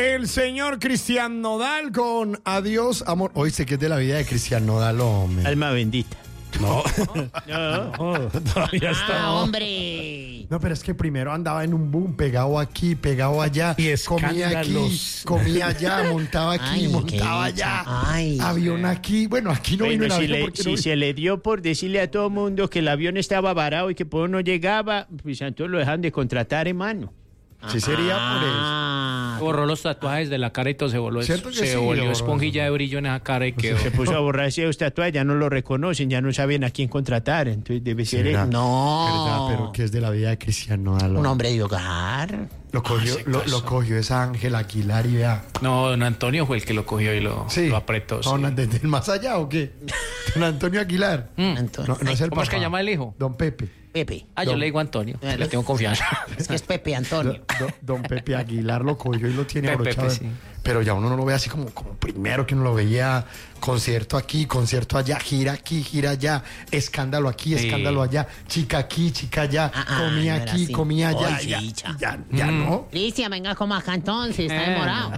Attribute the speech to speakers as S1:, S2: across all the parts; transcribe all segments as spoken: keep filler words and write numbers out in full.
S1: El señor Cristian Nodal con Adiós, amor. Hoy sé que es de la vida de Cristian Nodal, hombre.
S2: Alma bendita.
S1: No.
S2: No,
S1: no, todavía está.
S3: Ah, hombre.
S1: No, pero es que primero andaba en un boom, pegado aquí, pegado allá,
S4: Y
S1: comía aquí,
S4: escándalos.
S1: comía allá, montaba aquí,
S3: Ay,
S1: montaba
S3: qué
S1: allá,
S3: dicha. Ay.
S1: avión aquí. Bueno, aquí no vino
S2: Bueno,
S1: el
S2: si,
S1: avión
S2: le,
S1: porque
S2: si
S1: no
S2: se le dio por decirle a todo el mundo que el avión estaba varado y que por no llegaba, pues entonces lo dejan de contratar, hermano.
S1: Sí sería por eso.
S3: Ah,
S4: Borró los tatuajes de la cara y todo se volvió,
S1: ¿Cierto que
S4: se
S1: sí,
S4: volvió
S1: lo borró?
S4: esponjilla de brillo en esa cara y quedó.
S2: Se puso a borrarse los tatuajes, ya no lo reconocen, ya no saben a quién contratar. Entonces debe ser
S1: ¿Será?
S2: él.
S3: no.
S1: ¿Verdad? Pero que es de la vida de Cristian Nodal.
S3: Un hombre de hogar.
S1: Lo cogió,
S4: se
S1: lo,
S4: casó.
S1: lo cogió esa Ángela Aguilar y vea.
S4: No, don Antonio fue el que lo cogió y lo,
S1: Sí.
S4: lo apretó. sí.
S1: Don, ¿desde el más allá o qué? Don Antonio Aguilar.
S4: Mm.
S3: Antonio.
S1: No, no es el
S4: ¿Cómo es que
S1: papá.
S4: llama el hijo?
S1: Don Pepe.
S3: Pepe.
S4: Ah, yo
S1: Don-
S4: le digo Antonio.
S3: Eh,
S4: Le tengo confianza.
S3: Es que es Pepe
S1: Don,
S3: Antonio.
S1: don- don Pepe Aguilar lo cogió y lo tiene
S4: Pepe,
S1: abrochado.
S4: Pepe, sí.
S1: Pero ya uno no lo ve así como, como primero que uno lo veía. Concierto aquí, concierto allá, gira aquí, gira allá, escándalo aquí,
S4: Sí.
S1: escándalo allá, chica aquí, chica allá,
S3: Ah, ah,
S1: comía
S3: no era
S1: aquí,
S3: así.
S1: comía allá.
S3: Ay,
S1: ya,
S3: sí, cha.
S1: ya, ya no.
S3: Cristian, venga, como acá entonces, está
S4: Eh,
S3: demorado.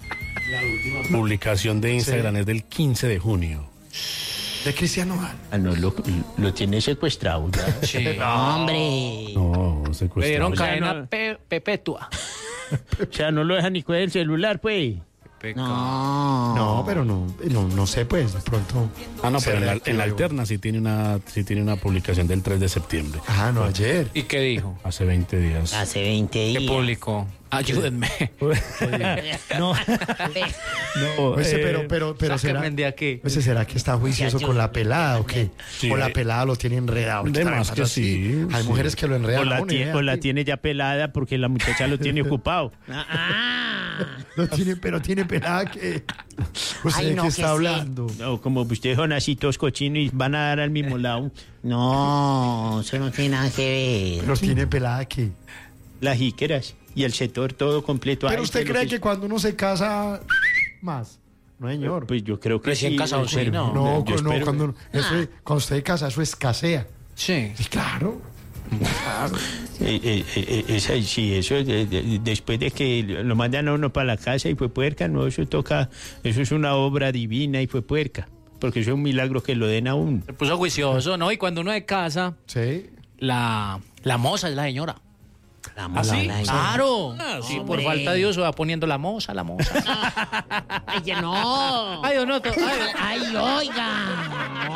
S5: Publicación de Instagram es del quince de junio.
S1: De Cristian Nodal.
S2: Ah, no, lo, lo tiene secuestrado. ¿ya?
S4: Sí.
S3: Hombre.
S5: No,
S4: Le
S5: secuestrado.
S4: dieron
S2: ya
S4: cadena
S2: no.
S4: pe- perpetua.
S2: O sea, no lo dejan ni coger el celular, pues.
S3: No.
S1: No, pero no, no, no sé, pues, de pronto.
S5: Ah, no,
S1: se
S5: pero en la, en la
S1: reactivó.
S5: alterna sí tiene una sí tiene una publicación del tres de septiembre.
S1: Ah, no, ayer.
S4: ¿Y qué dijo?
S5: Hace veinte días.
S3: Hace veinte
S4: ¿Qué
S3: días.
S4: publicó? Ayúdenme.
S2: No, no.
S1: Ese,
S2: eh,
S1: pero, pero, pero será.
S4: Sáquenme de aquí.
S1: Ese será que está juicioso con la pelada o qué?
S5: Sí,
S1: o la
S5: hay-
S1: pelada lo tiene enredado.
S5: De
S1: ¿Qué tal?
S5: más que
S1: Así.
S5: sí,
S1: Hay
S5: sí.
S1: mujeres que lo enredan.
S2: O la,
S1: a uno,
S2: tie-
S1: y
S2: o la
S1: vea,
S2: tiene ya pelada porque la muchacha lo tiene ocupado.
S3: Ah.
S1: lo tiene, pero tiene pelada que. ¿Usted
S3: Ay,
S1: de
S3: no,
S1: qué
S3: que
S1: está
S3: sí.
S1: hablando?
S2: No, como ustedes son así todos cochinos y van a dar al mismo lado.
S3: No, eso no tiene nada que ver.
S1: Los tiene pelada que.
S2: Las jíqueras y el sector todo completo.
S1: Pero
S2: Ay,
S1: usted
S2: pero
S1: cree
S2: que-
S1: que cuando uno se casa. Más. No, señor.
S2: Pues yo creo que
S4: Recién
S2: sí.
S4: casado,
S2: pero-
S4: sí, ¿no?
S1: no,
S2: yo
S1: no,
S2: espero-
S1: cuando, eso, cuando usted casa, eso escasea.
S4: Sí.
S1: Y claro.
S2: Eh, eh, eh, esa- sí, eso eh, de- después de que lo mandan a uno para la casa y fue puerca, no, eso toca, eso es una obra divina y fue puerca, porque eso es un milagro que lo den a uno.
S4: Se puso juicioso, ¿no? Y cuando uno de casa,
S1: Sí.
S4: la, la moza es la señora.
S3: La
S4: ¿Ah,
S3: moza,
S4: sí?
S3: la-
S4: Claro. sí, por
S3: hombre.
S4: falta de Dios se va poniendo la moza, la moza.
S3: Ay, que no.
S4: Ay, Donoto. Ay,
S3: Ay, oiga.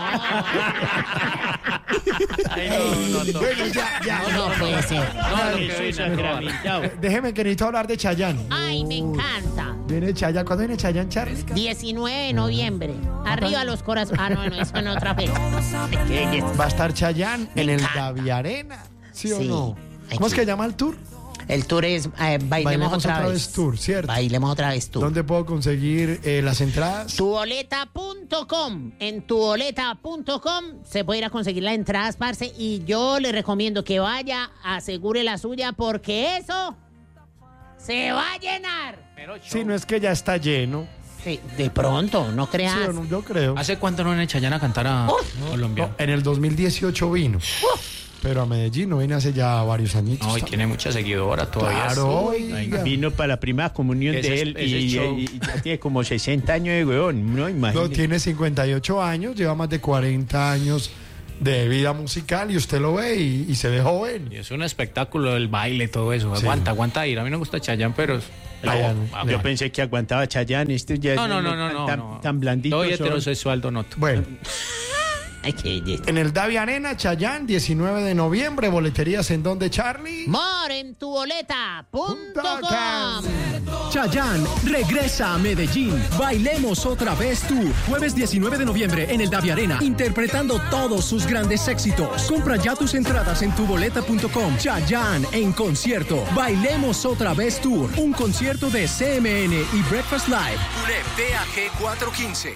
S4: ay, no, Donoto.
S1: Bueno, ya, ya.
S3: No, no puede ser.
S4: No, lo que
S2: Eso es
S4: viene, no.
S2: sacramentado.
S1: Déjeme que necesito hablar de Chayanne.
S3: Ay, me encanta.
S1: Viene Chayanne. ¿Cuándo viene Chayanne, Charlie?
S3: diecinueve de noviembre. Arriba los corazones. Ah, no, no, eso en otra fecha.
S1: Va a estar Chayanne en el
S3: encanta.
S1: Daviarena. ¿Sí, o
S3: Sí.
S1: no?
S3: Ay,
S1: ¿Cómo es
S3: sí.
S1: que se llama el tour?
S3: El tour es eh, bailemos,
S1: Bailemos
S3: otra,
S1: otra
S3: vez.
S1: vez tour, ¿cierto?
S3: Bailemos otra vez tour.
S1: ¿Dónde puedo conseguir eh, las entradas?
S3: Tuboleta punto com. En tuboleta punto com se puede ir a conseguir las entradas, parce. Y yo le recomiendo que vaya, asegure la suya, porque eso se va a llenar.
S1: Si no es que ya está lleno.
S3: Sí, de pronto, no creas.
S1: Sí, o no, yo creo.
S4: ¿Hace cuánto no viene Chayanne a cantar a Colombia?
S1: No, en el dos mil dieciocho vino. Pero a Medellín no viene hace ya varios añitos.
S4: No, y tiene mucha seguidora todavía.
S1: Claro,
S4: Ay,
S1: oiga.
S2: Vino para la primera comunión
S4: Ese
S2: de
S4: es-
S2: él
S4: ese
S2: y,
S4: show.
S2: y- y ya tiene como sesenta años de weón, no
S1: No,
S2: imagínate.
S1: tiene cincuenta y ocho años, lleva más de cuarenta años de vida musical y usted lo ve y, y se ve joven.
S4: Y es un espectáculo, el baile, todo eso.
S1: Sí.
S4: Aguanta, aguanta ir. A mí no me gusta Chayanne, pero...
S1: Ah, ya, no.
S4: Ah,
S2: Yo pensé que aguantaba Chayanne, esto ya
S4: No,
S2: es
S4: no, no,
S2: tan-
S4: no, no.
S2: tan,
S4: no.
S2: tan blandito.
S4: Soy
S2: son.
S4: heterosexual, Donoto.
S1: Bueno,
S3: Ay, qué belleza.
S1: en el Davi Arena, Chayanne, diecinueve de noviembre, boleterías en donde, Charlie.
S3: More en tuboleta punto com.
S6: Chayanne regresa a Medellín. Bailemos otra vez tú. Jueves diecinueve de noviembre en el Davi Arena, interpretando todos sus grandes éxitos. Compra ya tus entradas en tuboleta punto com. Chayanne en concierto. Bailemos otra vez tour. Un concierto de C M N y Breakfast Live. P A G cuatrocientos quince.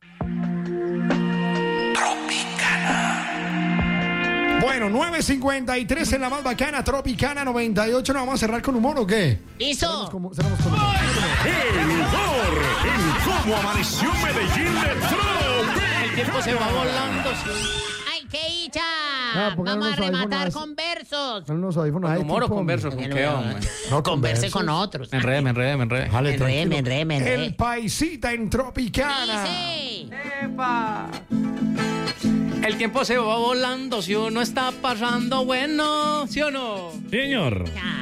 S1: Bueno, nueve cincuenta y tres en la más bacana, Tropicana noventa y ocho. ¿Nos vamos a cerrar con humor o qué?
S3: ¿Listo?
S1: Como- cerramos con humor.
S5: El humor en cómo amaneció Medellín de Tropi.
S4: El tiempo se va volando.
S3: ¡Ay, qué dicha!
S1: Ah, pongan
S3: Vamos a
S1: unos audífonos
S3: rematar
S1: así.
S3: con versos.
S1: Son unos audífonos ahí,
S4: Con humor o
S1: tipo-
S4: con versos, ¿con qué, hombre?
S1: No, con
S3: Converse
S1: versos.
S3: con otros.
S4: Me enredé, me enredé, me enredé.
S1: Vale,
S3: Me enredé,
S1: tranquilo.
S3: me enredé, me enredé.
S1: El paisita en Tropicana.
S3: Dice.
S4: ¡Epa! El tiempo se va volando si uno está pasando bueno, ¿sí o no?
S5: Señor.
S3: Ya.